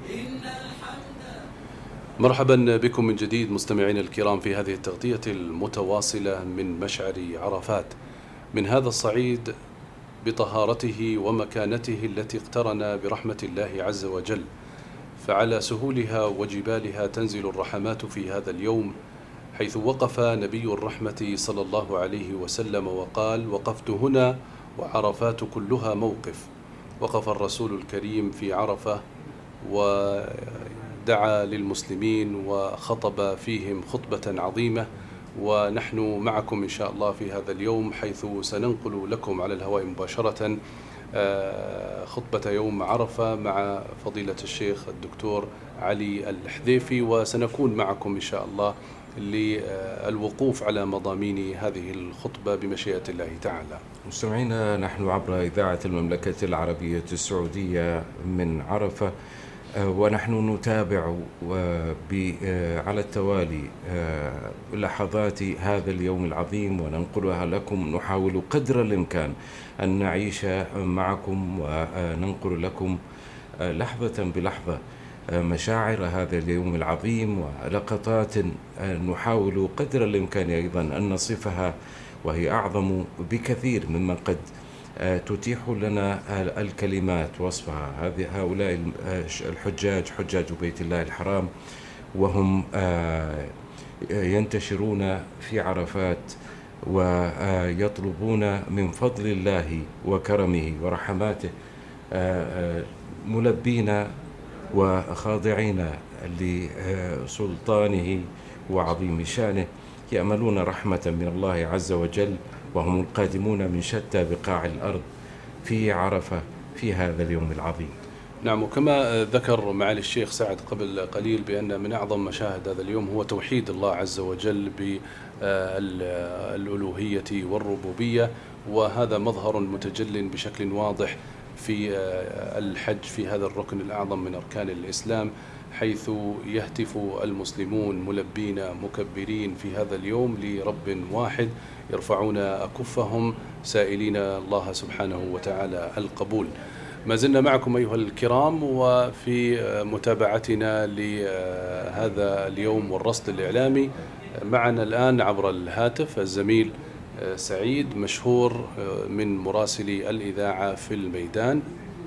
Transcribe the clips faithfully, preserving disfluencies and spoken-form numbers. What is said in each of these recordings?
مرحبا بكم من جديد مستمعين الكرام في هذه التغطية المتواصلة من مشعر عرفات، من هذا الصعيد بطهارته ومكانته التي اقترن برحمة الله عز وجل، فعلى سهولها وجبالها تنزل الرحمات في هذا اليوم، حيث وقف نبي الرحمة صلى الله عليه وسلم وقال: وقفت هنا وعرفات كلها موقف. وقف الرسول الكريم في عرفة ودعا للمسلمين وخطب فيهم خطبة عظيمة، ونحن معكم إن شاء الله في هذا اليوم، حيث سننقل لكم على الهواء مباشرة خطبة يوم عرفة مع فضيلة الشيخ الدكتور علي الحذيفي، وسنكون معكم إن شاء الله للوقوف على مضامين هذه الخطبة بمشيئة الله تعالى. مستمعينا، نحن عبر إذاعة المملكة العربية السعودية من عرفة، ونحن نتابع على التوالي لحظات هذا اليوم العظيم وننقلها لكم. نحاول قدر الإمكان أن نعيش معكم وننقل لكم لحظة بلحظة مشاعر هذا اليوم العظيم ولقطات نحاول قدر الإمكان أيضا أن نصفها، وهي أعظم بكثير مما قد تتيح لنا الكلمات وصفها. هذه هؤلاء الحجاج، حجاج بيت الله الحرام، وهم ينتشرون في عرفات ويطلبون من فضل الله وكرمه ورحماته، ملبين وخاضعين لسلطانه وعظيم شانه، يأملون رحمة من الله عز وجل، وهم القادمون من شتى بقاع الأرض في عرفة في هذا اليوم العظيم. نعم، وكما ذكر معالي الشيخ سعد قبل قليل بأن من أعظم مشاهد هذا اليوم هو توحيد الله عز وجل بالألوهية والربوبية، وهذا مظهر متجل بشكل واضح في الحج، في هذا الركن الأعظم من أركان الإسلام، حيث يهتف المسلمون ملبين مكبرين في هذا اليوم لرب واحد، يرفعون أكفهم سائلين الله سبحانه وتعالى القبول. ما زلنا معكم أيها الكرام وفي متابعتنا لهذا اليوم والرصد الإعلامي. معنا الآن عبر الهاتف الزميل سعيد مشهور من مراسلي الإذاعة في الميدان.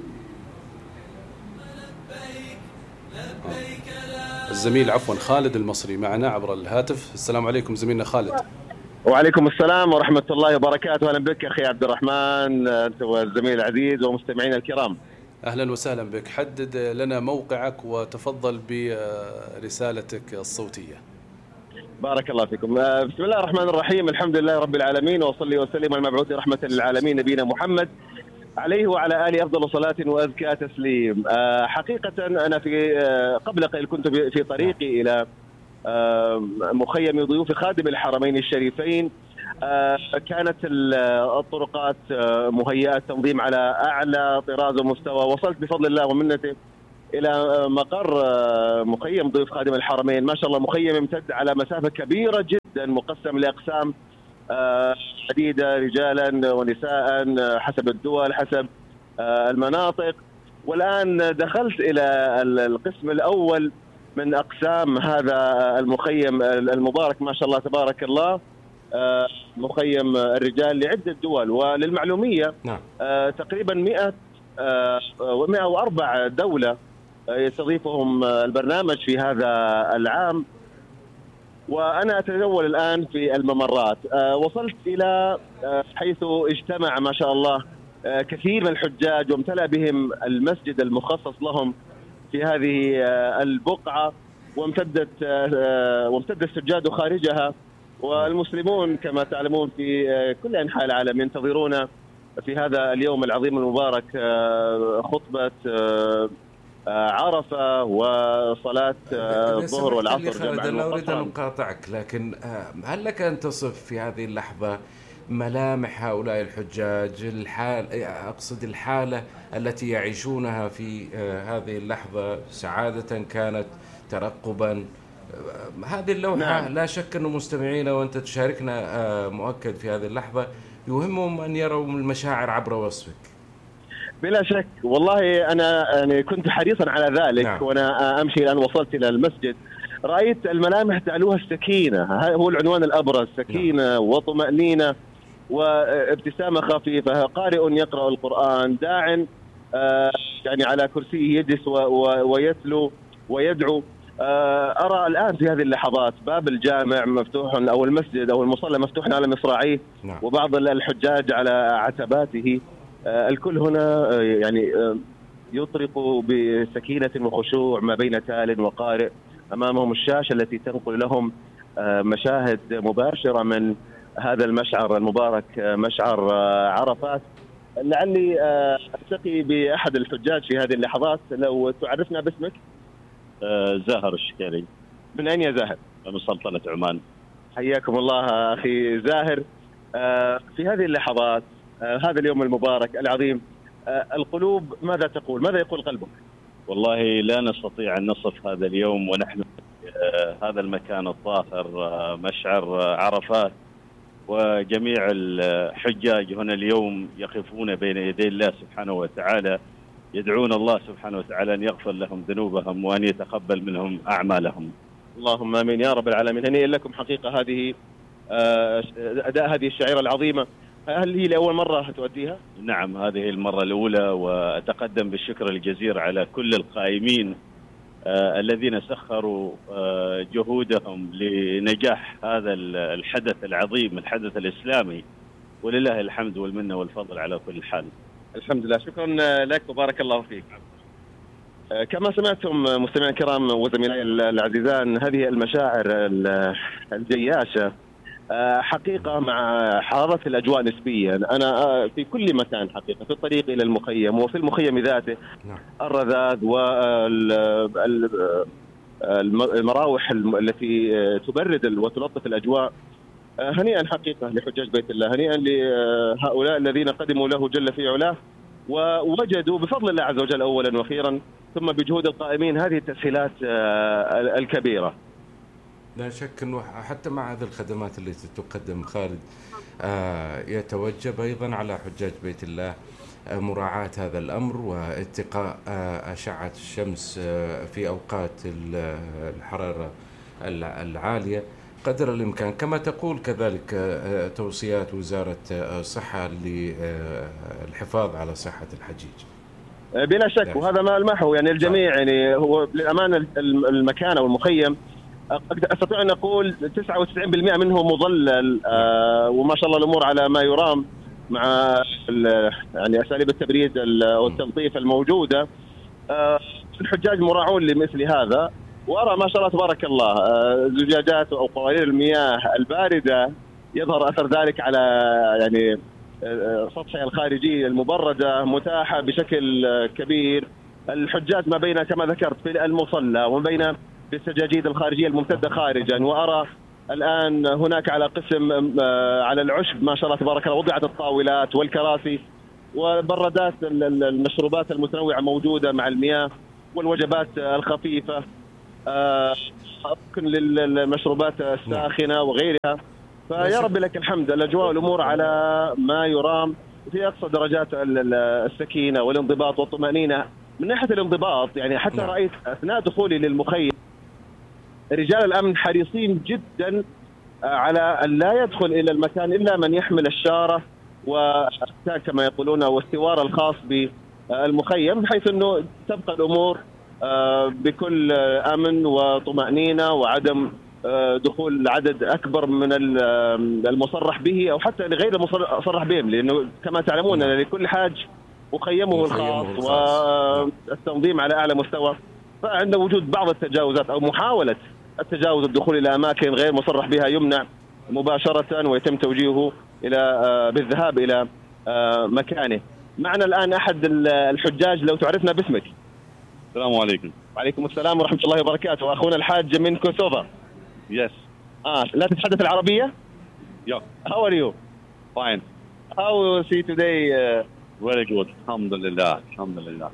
الزميل عفوا خالد المصري معنا عبر الهاتف. السلام عليكم زميلنا خالد. وعليكم السلام ورحمة الله وبركاته. أهلا بك أخي عبد الرحمن، أنت والزميل العزيز ومستمعين الكرام. أهلا وسهلا بك. حدد لنا موقعك وتفضل برسالتك الصوتية. بارك الله فيكم. بسم الله الرحمن الرحيم، الحمد لله رب العالمين، وصلي وسلم على المبعوث رحمة للعالمين نبينا محمد عليه وعلى آله أفضل صلاة وأزكى تسليم. حقيقة أنا في قبل قليل كنت في طريقي إلى مخيم ضيوف خادم الحرمين الشريفين. كانت الطرقات مهيئة تنظيم على أعلى طراز ومستوى. وصلت بفضل الله ومنته إلى مقر مخيم ضيوف خادم الحرمين. ما شاء الله مخيم يمتد على مسافة كبيرة جدا، مقسم لأقسام عديدة، رجالا ونساء حسب الدول حسب المناطق. والآن دخلت إلى القسم الأول من أقسام هذا المخيم المبارك ما شاء الله تبارك الله، مخيم الرجال لعدة دول. وللمعلومية نعم. تقريبا مئة ومئة وأربع دولة يستضيفهم البرنامج في هذا العام. وأنا أتجول الآن في الممرات. وصلت إلى حيث اجتمع ما شاء الله كثير من الحجاج، وامتلأ بهم المسجد المخصص لهم في هذه البقعة، وامتدت وامتد السجاد خارجها. والمسلمون كما تعلمون في كل أنحاء العالم ينتظرون في هذا اليوم العظيم المبارك خطبة عرفة وصلاة الظهر والعصر. لا أريد أن أقاطعك، لكن هل لك أن تصف في هذه اللحظة ملامح هؤلاء الحجاج، الحال أقصد الحالة التي يعيشونها في هذه اللحظة، سعادة كانت، ترقبا؟ هذه اللوحة نعم. لا شك أن مستمعينا وأنت تشاركنا مؤكد في هذه اللحظة يهمهم أن يروا المشاعر عبر وصفك. بلا شك والله أنا يعني كنت حريصا على ذلك. نعم. وأنا أمشي الآن وصلت إلى المسجد رأيت الملامح تعلوها السكينة، هو العنوان الأبرز، سكينة. نعم. وطمأنينة وابتسامة خفيفة، قارئ يقرأ القرآن، داع يعني على كرسيه يجلس ويتلو ويدعو. أرى الآن في هذه اللحظات باب الجامع مفتوح أو المسجد أو المصلى مفتوح على مصراعيه. نعم. وبعض الحجاج على عتباته. الكل هنا يعني يطرق بسكينة وخشوع ما بين تال وقارئ، أمامهم الشاشة التي تنقل لهم مشاهد مباشرة من هذا المشعر المبارك، مشعر عرفات. لعلي ألتقي بأحد الحجاج في هذه اللحظات، لو تعرفنا باسمك. زاهر الشكالي. من أين يا زاهر؟ من سلطنة عمان. حياكم الله أخي زاهر. في هذه اللحظات، هذا اليوم المبارك العظيم، القلوب ماذا تقول؟ ماذا يقول قلبك؟ والله لا نستطيع أن نصف هذا اليوم ونحن هذا المكان الطاهر، مشعر عرفات، وجميع الحجاج هنا اليوم يقفون بين يدي الله سبحانه وتعالى، يدعون الله سبحانه وتعالى أن يغفر لهم ذنوبهم وأن يتقبل منهم أعمالهم. اللهم آمين يا رب العالمين. هنيئا لكم حقيقة هذه أداء هذه الشعيرة العظيمة. هل هي لأول مرة تؤديها؟ نعم، هذه المرة الأولى، وأتقدم بالشكر الجزير على كل القائمين آه الذين سخروا آه جهودهم لنجاح هذا الحدث العظيم، الحدث الإسلامي، ولله الحمد والمنة والفضل على كل حال. الحمد لله، شكرا لك وبارك الله فيك. آه كما سمعتم مستمعينا الكرام وزميلي العزيزان، هذه المشاعر الجياشة حقيقة مع حرارة الأجواء نسبيا. أنا في كل مكان حقيقة، في الطريق إلى المخيم وفي المخيم ذاته. نعم. الرذاذ والمراوح التي تبرد وتلطف الأجواء. هنيئا حقيقة لحجاج بيت الله، هنيئا لهؤلاء الذين قدموا له جل في علاه ووجدوا بفضل الله عز وجل أولا وأخيرا ثم بجهود القائمين هذه التسهيلات الكبيرة. لا شك أنه حتى مع هذه الخدمات التي تقدم خالد آه يتوجب أيضا على حجاج بيت الله آه مراعاة هذا الأمر واتقاء آه أشعة الشمس آه في أوقات الحرارة العالية قدر الإمكان، كما تقول كذلك آه توصيات وزارة الصحة للحفاظ على صحة الحجيج. بلا شك، وهذا ما ألمحه يعني الجميع. يعني هو للأمانة المكان أو المخيم أستطيع أن أقول تسعة وتسعين بالمئة منه مظلل، آه وما شاء الله الأمور على ما يرام مع يعني أساليب التبريد والتلطيف الموجودة. آه الحجاج مراعون لمثل هذا، وأرى ما شاء الله تبارك الله آه زجاجات أو قوارير المياه الباردة يظهر أثر ذلك على يعني آه سطحها الخارجي المبردة متاحة بشكل كبير. الحجاج ما بين كما ذكرت في المصلى وما بين بالسجاجيد الخارجية الممتدة خارجا. وأرى الآن هناك على قسم على العشب ما شاء الله تبارك الله وضعت الطاولات والكراسي وبرادات المشروبات المتنوعة موجودة مع المياه والوجبات الخفيفة، ممكن للمشروبات الساخنة وغيرها. فيا رب لك الحمد، الأجواء والأمور على ما يرام في أقصى درجات السكينة والانضباط والطمأنينة. من ناحية الانضباط يعني حتى نعم. رأيت أثناء دخولي للمخيم رجال الأمن حريصين جدا على أن لا يدخل إلى المكان إلا من يحمل الشارة وكما يقولون والسوار الخاص بالمخيم، بحيث أنه تبقى الأمور بكل أمن وطمأنينة وعدم دخول عدد أكبر من المصرح به أو حتى لغير المصرح بهم، لأنه كما تعلمون نعم. لكل حاج مخيمه الخاص والتنظيم على أعلى مستوى. فعند وجود بعض التجاوزات أو محاولة التجاوز الدخول إلى أماكن غير مصرح بها يمنع مباشرة ويتم توجيهه إلى بالذهاب إلى مكانه. معنا الآن أحد الحجاج، لو تعرفنا باسمك. السلام عليكم. وعليكم السلام ورحمة الله وبركاته. أخونا الحاج من كوسوفا. Yes. آه لا تتحدث العربية؟ Yeah. How are you? Fine. How you see today? Uh... Very good. الحمد لله. الحمد لله.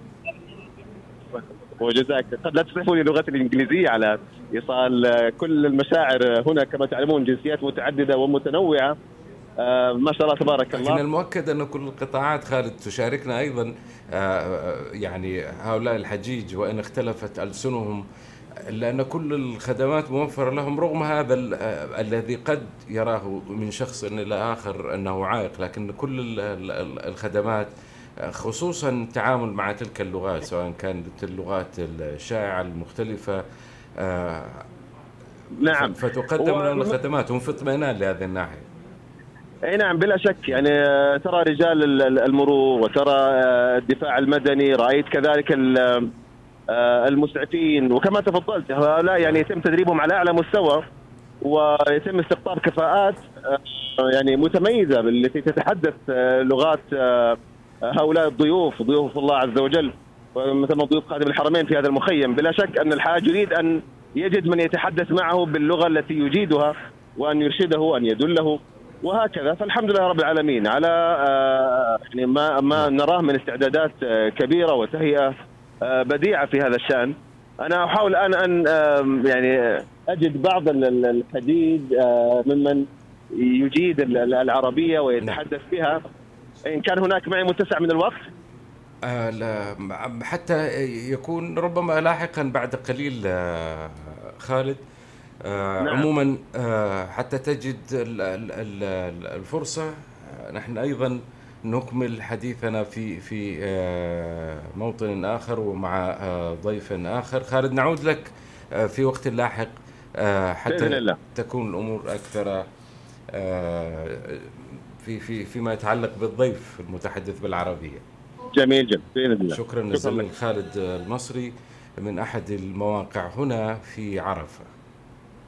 وجزاك. قد لا تسمحوا لي لغتي الإنجليزية على إيصال كل المشاعر هنا. كما تعلمون جنسيات متعددة ومتنوعة، ما شاء الله تبارك الله. لكن المؤكد أن كل القطاعات خالد تشاركنا أيضا يعني هؤلاء الحجيج وإن اختلفت ألسنهم، لأن كل الخدمات موفرة لهم، رغم هذا الذي قد يراه من شخص إلى آخر أنه عائق، لكن كل الخدمات خصوصا التعامل مع تلك اللغات سواء كانت اللغات الشائعة المختلفة نعم فتقدم و... لهم الخدمات، هم في اطمئنان لهذه الناحية. اي نعم بلا شك، يعني ترى رجال المرور وترى الدفاع المدني، رأيت كذلك المسعفين، وكما تفضلت هؤلاء يعني يتم تدريبهم على أعلى مستوى ويتم استقطاب كفاءات يعني متميزة التي تتحدث لغات هؤلاء الضيوف ضيوف الله عز وجل، مثل ضيوف خادم الحرمين في هذا المخيم. بلا شك أن الحاج يريد أن يجد من يتحدث معه باللغة التي يجيدها وأن يرشده وأن يدله وهكذا. فالحمد لله رب العالمين على يعني ما ما نراه من استعدادات كبيرة وتهيئة بديعة في هذا الشأن. أنا أحاول الآن أن يعني أجد بعض الحديد ممن يجيد العربية ويتحدث بها، إن كان هناك معي متسع من الوقت. آه لا حتى يكون ربما لاحقا بعد قليل آه خالد. آه نعم. عموما آه حتى تجد ال ال ال الفرصة، نحن أيضا نكمل حديثنا في في آه موطن آخر ومع آه ضيف آخر. خالد نعود لك آه في وقت لاحق آه حتى تكون الأمور أكثر آه في في فيما يتعلق بالضيف المتحدث بالعربية. جميل جدا بإذن الله. شكرا جزيلا خالد المصري من أحد المواقع هنا في عرفة.